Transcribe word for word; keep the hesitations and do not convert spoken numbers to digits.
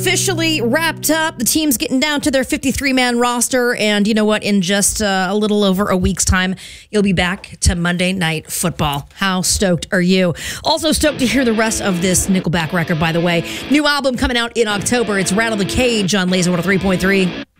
Officially wrapped up. The team's getting down to their fifty-three man roster. And you know what? In just uh, a little over a week's time, you'll be back to Monday Night Football. How stoked are you? Also stoked to hear the rest of this Nickelback record, by the way. New album coming out in October. It's Rattle the Cage on Laser one oh three point three.